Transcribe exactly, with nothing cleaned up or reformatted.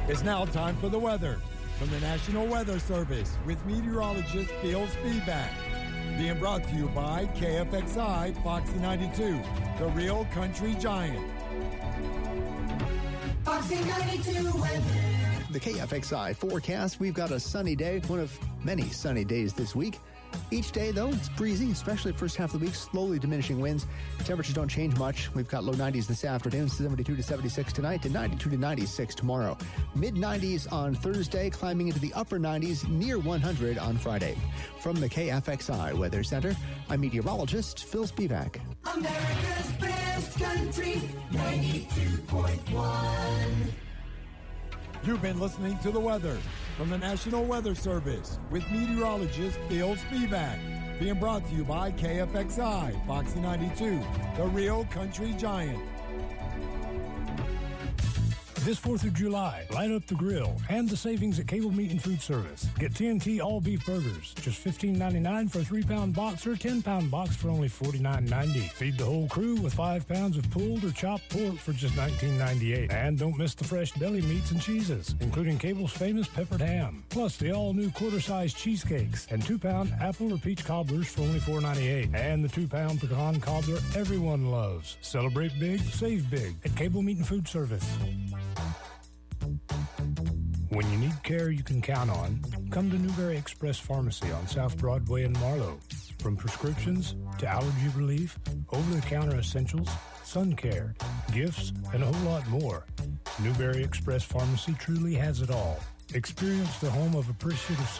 It's now time for the weather from the National Weather Service with meteorologist Phil Spivak. Being brought to you by K F X I Foxy ninety-two, the real country giant. Foxy ninety-two weather. The K F X I forecast, we've got a sunny day, one of many sunny days this week. Each day, though, it's breezy, especially the first half of the week, slowly diminishing winds. Temperatures don't change much. We've got low nineties this afternoon, seventy-two to seventy-six tonight, and ninety-two to ninety-six tomorrow. mid nineties on Thursday, climbing into the upper nineties, near one hundred on Friday. From the K F X I Weather Center, I'm meteorologist Phil Spivak. America's best country, ninety-two point one. You've been listening to the weather from the National Weather Service with meteorologist Phil Spivak. Being brought to you by K F X I Foxy ninety-two, the real country giant. This fourth of July, light up the grill and the savings at Cable Meat and Food Service. Get T N T all-beef burgers, just fifteen ninety-nine for a three-pound box or a ten-pound box for only forty-nine ninety. Feed the whole crew with five pounds of pulled or chopped pork for just nineteen ninety-eight. And don't miss the fresh deli meats and cheeses, including Cable's famous peppered ham. Plus the all-new quarter-size cheesecakes and two-pound apple or peach cobblers for only four ninety-eight. And the two-pound pecan cobbler everyone loves. Celebrate big, save big at Cable Meat and Food Service. When you need care you can count on, come to Newberry Express Pharmacy on South Broadway in Marlow. From prescriptions to allergy relief, over-the-counter essentials, sun care, gifts, and a whole lot more, Newberry Express Pharmacy truly has it all. Experience the home of appreciative